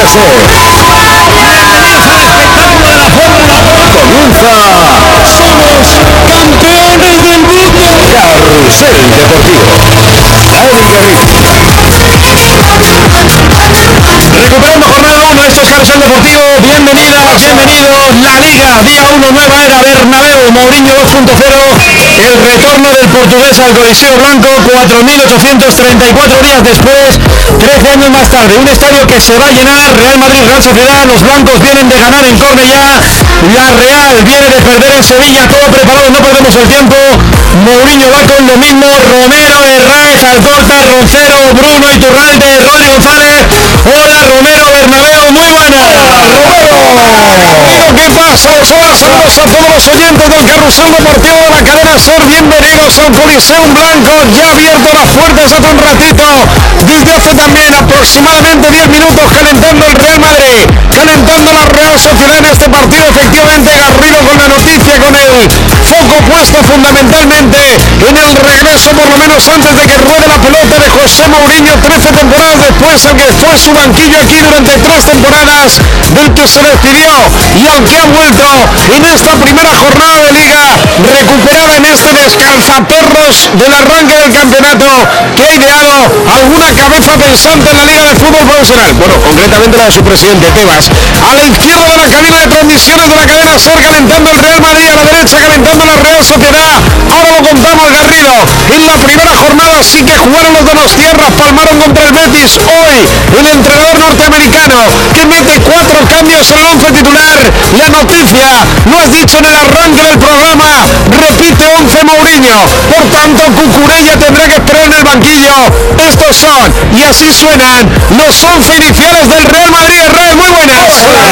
cadena SER. Comienza Somos Campeones del Mundo. Carrusel Deportivo. Recuperando jornada 1, esto es Carrusel Deportivo. Bienvenidas, bienvenidos. La Liga, día 1, nueva era, Bernabéu, Mourinho 2.0. El retorno del portugués al Coliseo Blanco, 4.834 días después, 13 años más tarde. Un estadio que se va a llenar. Real Madrid, Real Sociedad. Los blancos vienen de ganar en Cornellá. La Real viene de perder en Sevilla. Todo preparado, no perdemos el tiempo. Mourinho va con lo mismo. Romero, Herraiz, Alcorta, Roncero, Bruno, Iturralde, Rodri González. Hola Romero, Bernabéu, muy buenas. ¿Qué pasa? Saludos a todos los oyentes del Carrusel Deportivo de la cadena SER. Bienvenidos al Coliseo Blanco. Ya ha abierto las puertas hace un ratito. Desde hace también aproximadamente 10 minutos calentando el Real Madrid, calentando la Real Sociedad en este partido. Efectivamente, Garrido con la noticia, con el foco puesto fundamentalmente en el regreso, por lo menos antes de que ruede la pelota, de José Mourinho. 13 temporadas después, el que fue su banquillo aquí durante 3 temporadas, del que se despidió y al que ha vuelto en esta primera jornada de Liga, recuperada en este descansaperros del arranque del campeonato, que ha ideado alguna cabeza pensante en la Liga de Fútbol Profesional. Bueno, concretamente la de su presidente, Tebas. A la izquierda de la cabina de transmisiones de la cadena SER, calentando el Real Madrid. A la derecha, calentando la Real Sociedad. Ahora lo contamos, Garrido. En la primera jornada sí que jugaron los donostiarras, palmaron contra el Betis. Hoy, el entrenador norteamericano, que mete 4 cambios en el 11 titular. La noticia, lo has dicho en el arranque del programa, repite 11 Mourinho. Por tanto, Cucurella tendrá que esperar en el banquillo. Estos son, y así suenan, los 11 iniciales del Real Madrid. Herrera, muy buenas.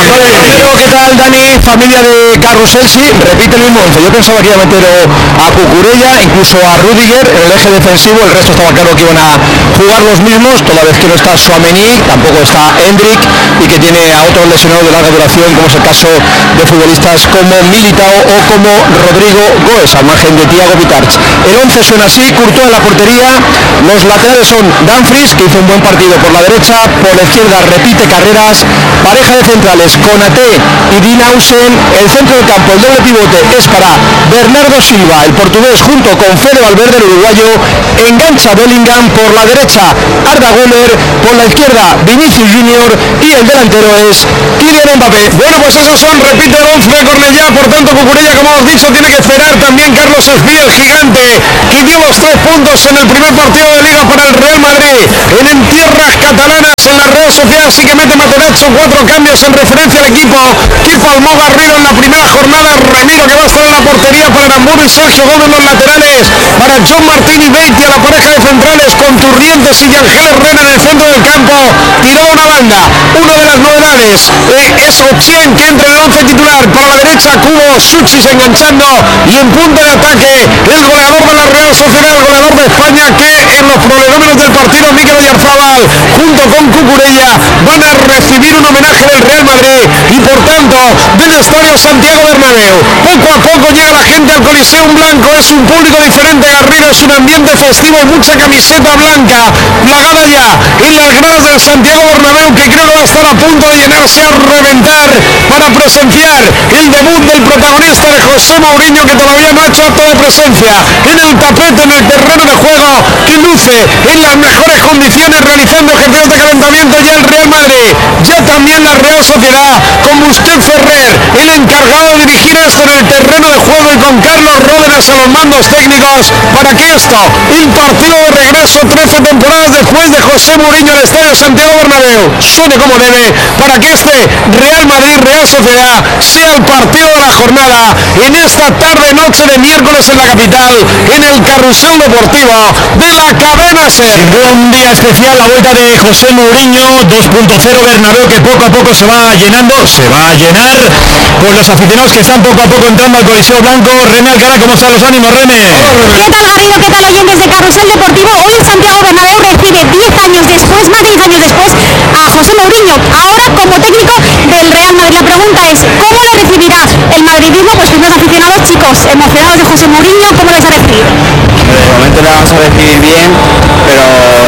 Pero, ¿qué tal, Dani? Familia de Carrusel, sí, repite el mismo 11. Yo pensaba que iba a meter a Cucurella, incluso a Rüdiger en el eje defensivo. El resto estaba claro que iban a jugar los mismos, toda vez que no está Tchouaméni, tampoco está Endrick, y que tiene a otros lesionados de larga duración, como es el caso de futbolistas como Militao o como Rodrigo Goes, al margen de Thiago Vitarch. El 11 suena así: Courtois en la portería. Los laterales son Dumfries, que hizo un buen partido por la derecha. Por la izquierda repite Carreras. Pareja de centrales, Konaté y Dinausen. El centro del campo, el doble pivote, es para Bernardo Silva, el portugués, junto con Fede Valverde, el uruguayo. Engancha Bellingham por la derecha, Arda Güler, por la izquierda Vinicius Junior, y el delantero es Kylian Mbappé. Bueno, pues esos son, repite el 11 de Cornellá. Por tanto, Cucurella, como hemos dicho, tiene que esperar. También Carlos Espía, el gigante, que dio los 3 puntos en el primer partido de Liga para el Real Madrid en tierras catalanas. En la Real Sociedad sí que mete Materazzo, 4 cambios en referencia al equipo que palmó Garrido en la primera jornada. Ramiro, que va a estar en la portería para Aramburu y Sergio Gómez, los laterales para John Martín y Beitia. La pareja de centrales con Turrientes y Yangel Herrera en el centro del campo. Tiró una banda. Una de las novedades es Ochien, que entra en el 11 titular. Para la derecha, Cubo, Suchis enganchando, y en punta de ataque el goleador de la Real Sociedad, el goleador de España, que en los prolegómenos del partido, Mikel Oyarzabal, junto con Cucurella, van a recibir un homenaje del Real Madrid y por tanto del estadio Santiago Bernabéu. Poco a poco llega la gente al Coliseo Blanco. Es un público diferente, Garrido, es un ambiente festivo, mucha camiseta blanca plagada ya en las gradas del Santiago Bernabéu, que creo que va a estar a punto de llenarse a reventar para presenciar el debut del protagonista, de José Mourinho, que todavía no ha hecho acto de presencia en el tapete, en el terreno de juego, que luce en las mejores condiciones, realizando ejercicios de calentamiento ya el Real Madrid, ya también la Real Sociedad, con Busquets Ferrer, el encargado de dirigir esto en el terreno de juego, y con Carlos Ródenas a los mandos técnicos, para que esto, el partido de regreso 13 temporadas después de José Mourinho al estadio Santiago Bernabéu, suene como debe, para que este Real Madrid Real Sociedad sea el partido de la jornada en esta tarde noche de miércoles en la capital, en el Carrusel Deportivo de la cadena SER. Sin duda un día especial, la vuelta de José Mourinho 2.0 Bernabéu, que poco a poco se va llenando, se va a llenar con los aficionados que están poco a poco entrando al Coliseo Blanco. Rene Alcalá, ¿cómo están los ánimos, Rene? ¿Qué tal, Garrido? ¿Qué tal, oyentes de Carrusel Deportivo? Hoy en Santiago Bernabéu recibe 10 años después, más de 10 años después, a José Mourinho, ahora como técnico del Real Madrid. La pregunta es, ¿cómo lo recibirá el madridismo? Pues los aficionados, chicos, emocionados de José Mourinho, ¿cómo les ha recibido? De momento le vamos a recibir bien, pero el recibimiento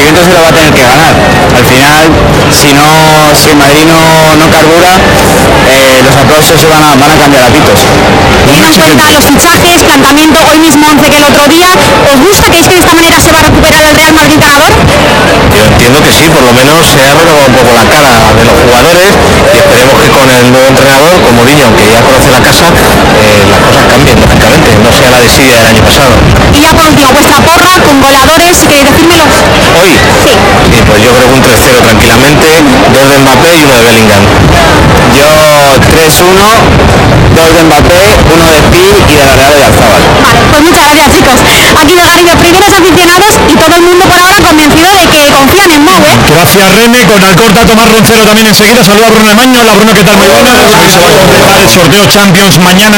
siguiente se lo va a tener que ganar. Al final, si el Madrid no carbura, los aplausos se van a cambiar a pitos. Teniendo en cuenta los fichajes, planteamiento, hoy mismo 11 que el otro día, ¿os gusta? ¿Creéis que de esta manera se va a recuperar el Real Madrid ganador? Yo entiendo que sí, por lo menos se ha renovado un poco la cara de los jugadores y esperemos que con el nuevo entrenador, con Mourinho, que ya conoce la casa, las cosas cambien drásticamente, no sea la desidia del año pasado. Y ya por último, vuestra porra con goleadores, decírmelos. Hoy, sí, pues yo creo que un 3-0 tranquilamente, 2 de Mbappé y 1 de Bellingham. Yo 3-1, 2 de Mbappé, 1 de Pi y de la Real de Alzábal. Vale, pues muchas gracias, chicos. Aquí de Garrido, primeros aficionados y todo el mundo por ahora convencido de que confían en Mau, ¿eh? Gracias, Rene. Con Alcorta, Tomás Roncero también enseguida. Saluda a Bruno Emaño. Hola, Bruno, ¿qué tal? Muy buenas. Hoy se va a completar el sorteo Champions mañana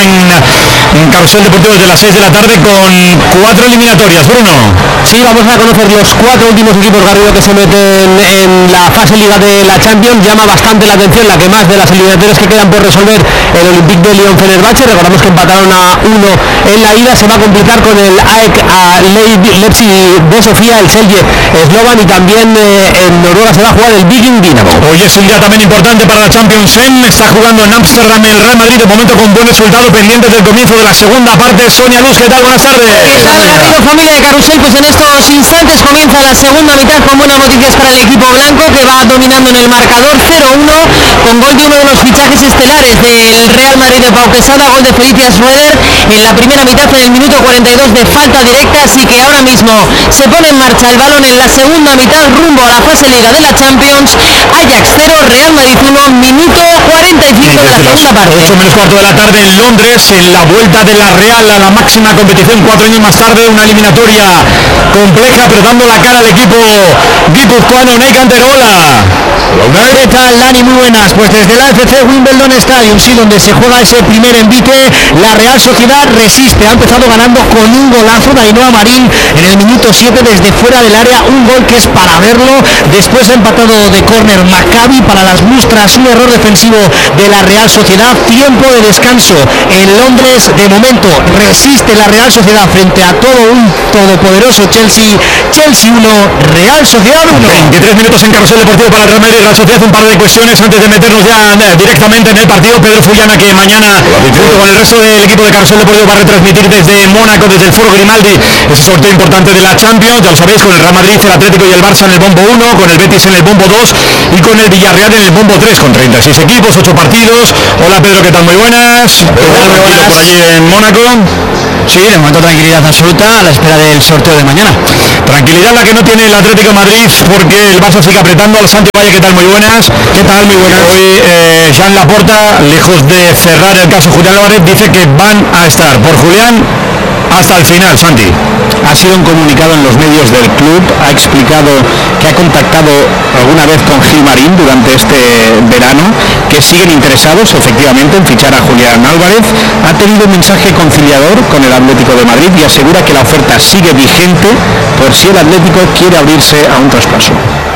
en Carrusel Deportivo desde las 6 de la tarde con 4 eliminatorias. Bruno. Sí, vamos a conocer los 4 últimos equipos, Garrido, que se meten en la fase liga de la Champions. Llama bastante la atención la que más de las eliminatorias que quedan por resolver, el Olympique de Lyon-Fenerbahce. Recordamos que empataron a 1 en la ida. Se va a complicar con el AEK Leipzig de Sofía, el Celje Slovan, y también en Noruega se va a jugar el Viking Dinamo. Hoy es un día también importante para la Champions League. Está jugando en Ámsterdam el Real Madrid, de momento con buen resultado, pendiente del comienzo de la segunda parte. Sonia Luz, ¿qué tal? Buenas tardes. ¿Qué tal, Garrido, familia de Carrusel? Pues en estos instantes comienza la segunda mitad con buenas noticias para el equipo blanco, que va dominando en el marcador 0-1 con gol de uno de los fichajes estelares del Real Madrid, de Pau Quesada, gol de Felicias Schroeder en la primera mitad, en el minuto 42 de falta directa. Así que ahora mismo se pone en marcha el balón en la segunda mitad rumbo a la fase liga de la Champions. Ajax 0, Real Madrid 1, minuto 45 de la segunda parte. 8 menos cuarto de la tarde en Londres, en la vuelta de la Real a la máxima competición 4 años más tarde. Una eliminatoria compleja, pero dando la cara al equipo guipuzcoano. Unai Canterola. ¿Qué tal, Dani? Muy buenas. Pues desde el AFC Wimbledon Stadium, sí, donde se juega ese primer envite, la Real Sociedad resiste. Ha empezado ganando con un golazo de Ainhoa Marín en el minuto 7 desde fuera del área, un gol que es para verlo. Después ha empatado de córner Maccabi para las mustras, un error defensivo de la Real Sociedad. Tiempo de descanso en Londres. De momento resiste la Real Sociedad frente a todo un todopoderoso Chelsea. Chelsea 1, Real Sociedad 1. 23 minutos en Carrusel Deportivo para el Real Madrid. Real Sociedad, un par de cuestiones antes de meternos ya directamente en el partido. Pedro Fullana, que mañana junto con el resto del equipo de Carrusel Deportivo va a retransmitir desde Mónaco, desde el Foro Grimaldi, ese sorteo importante de la Champions. Ya lo sabéis, con el Real Madrid, el Atlético y el Barça en el bombo 1, con el Betis en el bombo 2 y con el Villarreal en el bombo 3, con 36 equipos, 8 partidos. Hola, Pedro, ¿qué tal? Muy buenas. ¿Qué tal? Muy buenas. Por allí en Mónaco. Sí, de momento tranquilidad absoluta a la espera del sorteo de mañana. Tranquilidad la que no tiene el Atlético de Madrid, porque el Barça sigue apretando al Santi Valle. ¿Qué tal? Muy buenas. ¿Qué tal? Muy buenas. Hoy Jean Laporta, lejos de cerrar el caso Julián Álvarez, dice que van a estar por Julián hasta el final. Santi. Ha sido un comunicado en los medios del club, ha explicado que ha contactado alguna vez con Gil Marín durante este verano, que siguen interesados efectivamente en fichar a Julián Álvarez. Ha tenido un mensaje conciliador con el Atlético de Madrid y asegura que la oferta sigue vigente por si el Atlético quiere abrirse a un traspaso.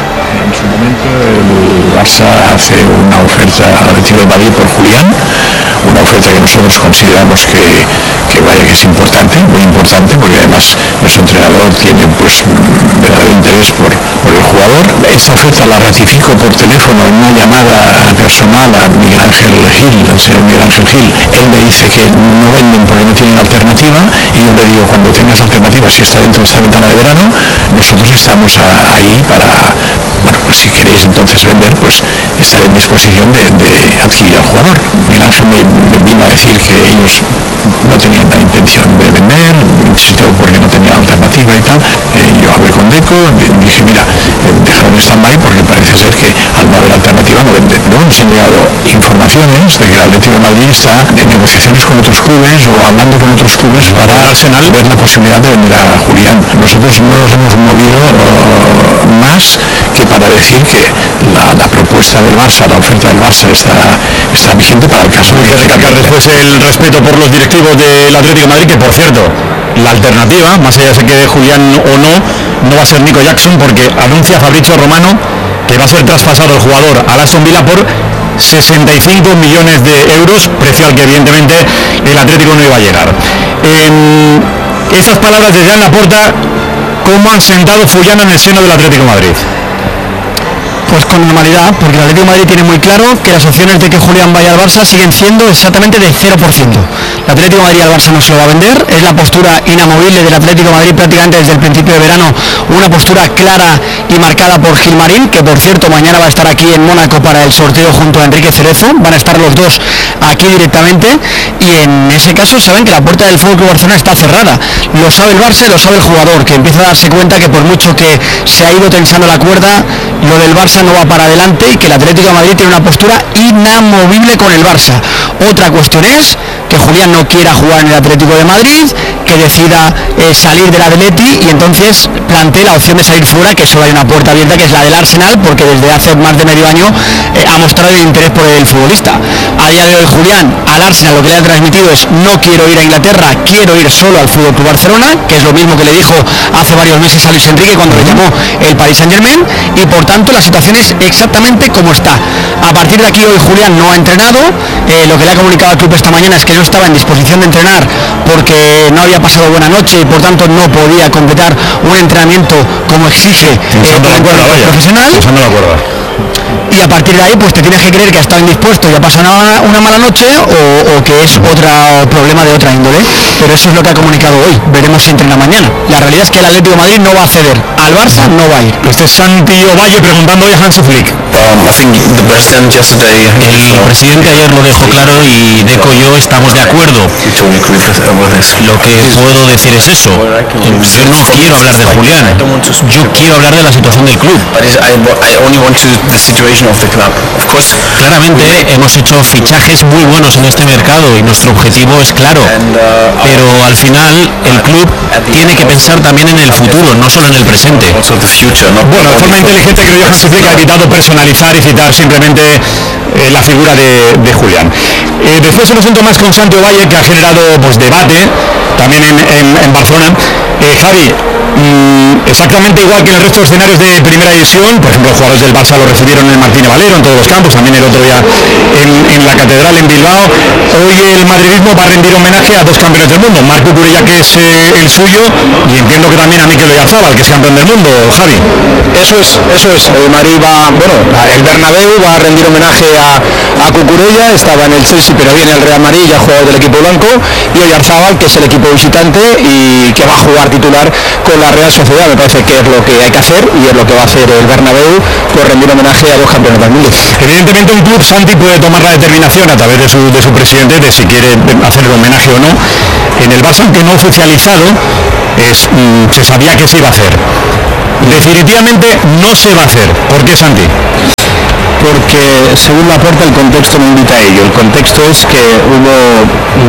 En su momento el Barça hace una oferta al Atlético de Madrid por Julián, una oferta que nosotros consideramos que vaya que es importante, muy importante, porque además nuestro entrenador tiene pues verdadero interés por el jugador. Esa oferta la ratifico por teléfono en una llamada personal a Miguel Ángel Gil, al señor Miguel Ángel Gil. Él me dice que no venden porque no tienen alternativa, y yo le digo, cuando tengas alternativa, si está dentro de esta ventana de verano, nosotros estamos ahí para, bueno, pues si queréis entonces vender, pues estaré en disposición de adquirir al jugador. Miguel Ángel me vino a decir que ellos no tenían la intención de vender, insisto, porque no tenían alternativa y tal. Yo hablé con Deco, dije, mira, déjalo en stand-by porque parece ser que al no haber alternativa no venden. Luego nos han llegado informaciones de que el Atlético de Madrid está en negociaciones con otros clubes o hablando con otros clubes para ver la posibilidad de vender a Julián. Nosotros no nos hemos movido más que para decir que la propuesta del Barça, la oferta del Barça está vigente para el caso de que recalcar después el respeto por los directivos del Atlético de Madrid, que por cierto, la alternativa, más allá de se quede Julián o no va a ser Nico Jackson, porque anuncia Fabrizio Romano que va a ser traspasado el jugador al Aston Villa por 65 millones de euros, precio al que evidentemente el Atlético no iba a llegar. Esas palabras de Jean Laporta ¿cómo han sentado Fullana en el seno del Atlético de Madrid? Pues con normalidad, porque el Atlético de Madrid tiene muy claro que las opciones de que Julián vaya al Barça siguen siendo exactamente de 0%. El Atlético de Madrid al Barça no se lo va a vender, es la postura inamovible del Atlético de Madrid prácticamente desde el principio de verano, una postura clara y marcada por Gilmarín, que por cierto mañana va a estar aquí en Mónaco para el sorteo junto a Enrique Cerezo, van a estar los dos aquí directamente, y en ese caso saben que la puerta del Fútbol Club Barcelona está cerrada, lo sabe el Barça y lo sabe el jugador, que empieza a darse cuenta que por mucho que se ha ido tensando la cuerda, lo del Barça no va para adelante y que el Atlético de Madrid tiene una postura inamovible con el Barça. Otra cuestión es que Julián no quiera jugar en el Atlético de Madrid, que decida salir del Atleti y entonces plantee la opción de salir fuera, que solo hay una puerta abierta, que es la del Arsenal, porque desde hace más de medio año ha mostrado el interés por el futbolista. A día de hoy Julián al Arsenal lo que le ha transmitido es: no quiero ir a Inglaterra, quiero ir solo al Fútbol Club Barcelona, que es lo mismo que le dijo hace varios meses a Luis Enrique cuando le llamó el Paris Saint-Germain, y por tanto la situación es exactamente como está. A partir de aquí hoy Julián no ha entrenado, lo que le ha comunicado al club esta mañana es que no estaba en disposición de entrenar porque no había pasado buena noche y por tanto no podía completar un entrenamiento como exige el profesional. Y a partir de ahí pues te tienes que creer que ha estado indispuesto y ha pasado una mala noche o que es otro problema de otra índole, pero eso es lo que ha comunicado hoy. Veremos si entrena mañana. La realidad es que el Atlético de Madrid no va a ceder, al Barça no va a ir. Este es Santi Ovalle preguntando hoy a Hansi Flick. El presidente ayer lo dejó claro y Deco y yo estamos de acuerdo. Lo que puedo decir es eso. Yo no quiero hablar de Julián, yo quiero hablar de la situación del club. Claramente hemos hecho fichajes muy buenos en este mercado y nuestro objetivo es claro, pero al final el club tiene que pensar también en el futuro, no solo en el presente. Bueno, de forma inteligente creo yo Hansi Flick ha evitado personalizar y citar simplemente la figura de Julián. Después un asunto más con Santi Ovalle que ha generado pues debate también en Barcelona. Javi, exactamente igual que en el resto de escenarios de primera división, por ejemplo, los jugadores del Barça lo recibieron en el Martínez Valero, en todos los campos, también el otro día en la Catedral en Bilbao. Hoy el madridismo va a rendir homenaje a dos campeones del mundo, Marc Cucurella, que es el suyo, y entiendo que también a Mikel Oyarzabal, que es campeón del mundo. Javi. Eso es. El Madrid el Bernabéu va a rendir homenaje a Cucurella, estaba en el Chelsea pero viene el Real Madrid, ya ha jugado del equipo blanco, y Oyarzabal, que es el equipo visitante y que va a jugar titular con la Real Sociedad. Me parece que es lo que hay que hacer y es lo que va a hacer el Bernabéu, pues rendir homenaje a dos campeones del mundo. Evidentemente un club, Santi, puede tomar la determinación a través de su presidente de si quiere hacer el homenaje o no. En el Barça, aunque no oficializado, se sabía que se iba a hacer. Definitivamente no se va a hacer. ¿Por qué, Santi? Porque según Laporta el contexto no invita a ello. El contexto es que hubo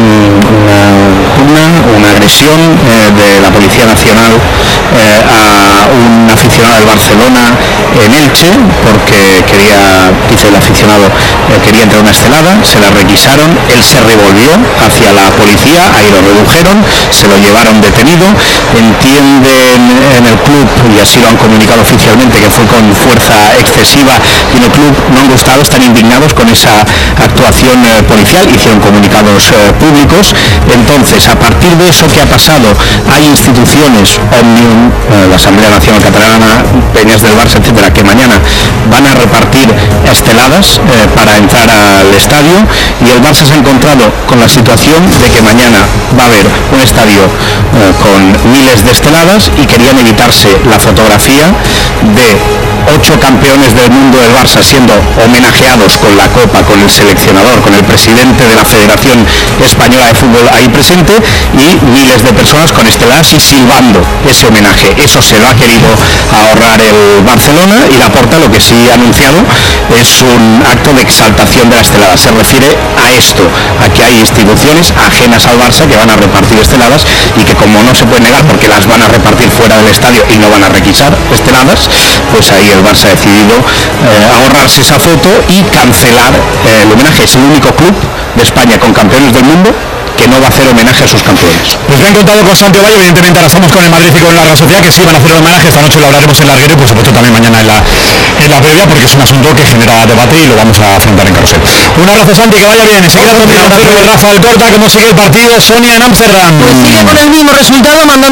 una agresión de la Policía Nacional a un aficionado del Barcelona en Elche, porque dice el aficionado, quería entrar a una estelada, se la requisaron, él se revolvió hacia la policía, ahí lo redujeron, se lo llevaron detenido. Entienden en el club, y así lo han comunicado oficialmente, que fue con fuerza excesiva, y en el club no han gustado, están indignados con esa actuación policial, hicieron comunicados públicos. Entonces, a partir de eso que ha pasado, hay instituciones, Òmnium, la Asamblea Nacional Catalana, Peñas del Barça, etcétera, que mañana van a repartir esteladas para entrar al estadio, y el Barça se ha encontrado con la situación de que mañana va a haber un estadio con miles de esteladas, y querían evitarse la fotografía de 8 campeones del mundo del Barça siendo homenajeados con la copa, con el seleccionador, con el presidente de la Federación Española de Fútbol ahí presente, y miles de personas con esteladas y silbando ese homenaje. Eso se lo ha querido ahorrar el Barcelona, y Laporta lo que sí ha anunciado es un acto de exaltación de la estelada. Se refiere a esto, a que hay instituciones ajenas al Barça que van a repartir esteladas, y que como no se puede negar porque las van a repartir fuera del estadio y no van a requisar esteladas, pues ahí el Barça ha decidido ahorrarse esa foto y cancelar el homenaje. Es el único club de España con campeones del mundo que no va a hacer homenaje a sus campeones. Pues me han contado con Santi Ovalle, evidentemente ahora estamos con el Madrid y con la Real Sociedad, que sí van a hacer el homenaje. Esta noche lo hablaremos en Larguero y por supuesto también mañana en la previa, porque es un asunto que genera debate y lo vamos a afrontar en Carrusel. Un abrazo, Santi, que vaya bien. Enseguida contigo, Rafael Corta, cómo sigue el partido. Sonia en Ámsterdam. Pues sigue con el mismo resultado, mandando el Real Madrid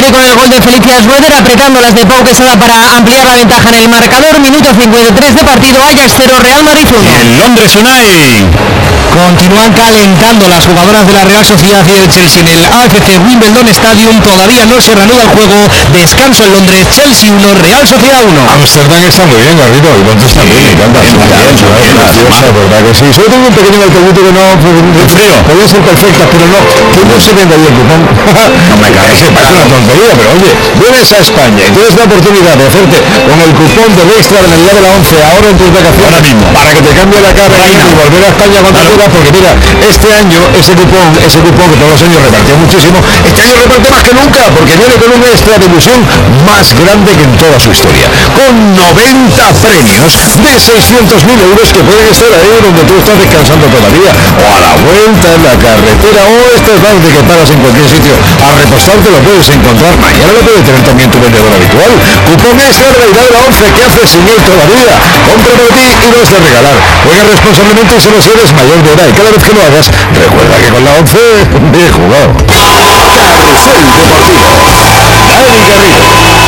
Madrid con el gol de Felicia Schroeder, apretando las de Pau Quesada para ampliar la ventaja en el marcador. Minuto 53 de partido, Ajax 0, Real Madrid 1. En Londres, Unai. Continúan calentando las jugadoras de la Real Sociedad y el Chelsea en el AFC Wimbledon Stadium. Todavía no se reanuda el juego. Descanso en Londres, Chelsea 1, Real Sociedad 1. Amsterdam está muy bien, Garrido, y Londres también, me encanta. ¿Verdad que sí? Solo tengo un pequeño alternato que no... frío. Podría ser perfecta, pero no. Que no se venda ahí el cupón. No me cae, es una tontería, pero oye, vienes a España y tienes la oportunidad de hacerte con el cupón del extra de Navidad de la 11 ahora en tus vacaciones. Ahora mismo. Para que te cambie la cara y volver a España cuando quieras, porque mira, este año ese cupón que todos los años repartió muchísimo, este año reparte más que nunca, porque viene con un extra de ilusión más grande que en toda su historia, con 90 premios de 600.000 euros que pueden estar ahí donde tú estás descansando todavía, o a la vuelta en la carretera, o estas veces que paras en cualquier sitio a repostarte, lo puedes encontrar. Mañana lo puede tener también tu vendedor habitual. Cupón extra de Navidad de la 11, ¿qué haces sin él todavía? Compra para ti y lo has de regalar. Juega responsablemente y solo si eres mayor de edad, y cada vez que lo hagas, recuerda que con la 11 bien jugado. Carrusel Deportivo, Dani Garrido.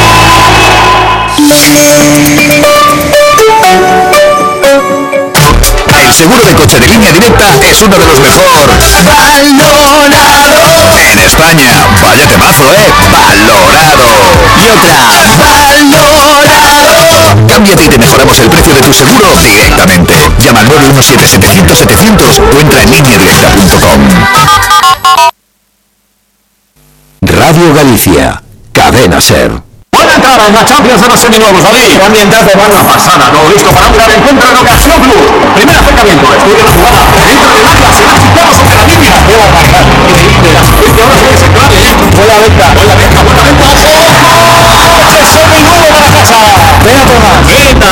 El seguro de coche de Línea Directa es uno de los mejor valorados en España. Vaya temazo, valorado. Y otra, valorado. Cámbiate y te mejoramos el precio de tu seguro directamente. Llama al 917-700-700 o entra en lineadirecta.com. Radio Galicia, Cadena Ser. Buena entrada en la Champions de los seminuevos, David. Ambientazo, una pasada, todo listo para un gran encuentro en Ocasión Club. Primer acercamiento, estudia la jugada, dentro del área, se va situado sobre la línea. Debe arrancar, increíble, la asistencia ahora sí que se clave, buena venta, buena venta, buena venta. ¡Oh! ¡Se seminuevo para casa! Venga, Tomás, venga.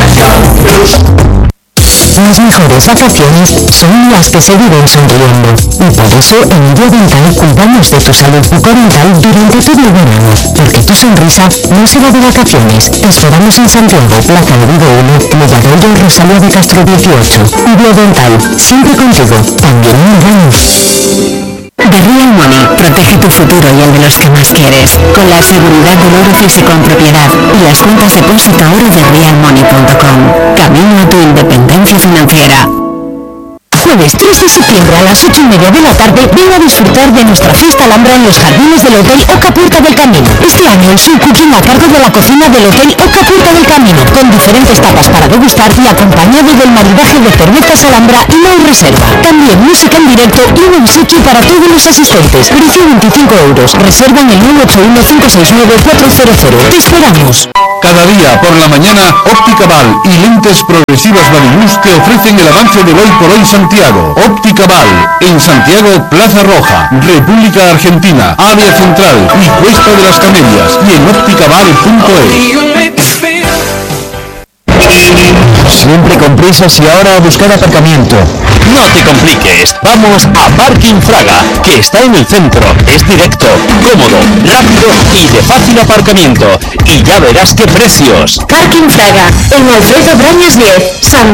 Las mejores vacaciones son las que se viven sonriendo. Y por eso en Biodental cuidamos de tu salud bucodental durante todo el verano. Porque tu sonrisa no se va de vacaciones. Te esperamos en Santiago, Plaza de Vigo 1, Mellarollo, Rosalía de Castro 18. Biodental, siempre contigo, también en verano. The Real Money protege tu futuro y el de los que más quieres, con la seguridad del oro físico en propiedad y las cuentas depósito oro de realmoney.com. Camino a tu independencia financiera. Jueves 3 de septiembre a las 8:30 de la tarde ven a disfrutar de nuestra fiesta Alhambra en los jardines del Hotel Oca Puerta del Camino. Este año el Soul Cooking a cargo de la cocina del Hotel Oca Puerta del Camino, con diferentes tapas para degustar y acompañado del maridaje de cervezas Alhambra y no hay reserva. También música en directo y un obsequio para todos los asistentes. Precio 25 euros. Reserva en el 981-569-400. ¡Te esperamos! Cada día por la mañana, Óptica Val y Lentes Progresivas Variluz te ofrecen el avance del Hoy por Hoy Santiago. Óptica Val, en Santiago, Plaza Roja, República Argentina, Área Central y Cuesta de las Camelias, y en ópticaval.es. Siempre con prisas y ahora a buscar aparcamiento. No te compliques, vamos a Parking Fraga, que está en el centro, es directo, cómodo, rápido y de fácil aparcamiento. Y ya verás qué precios. Parking Fraga, en Alfredo Brañas 10, San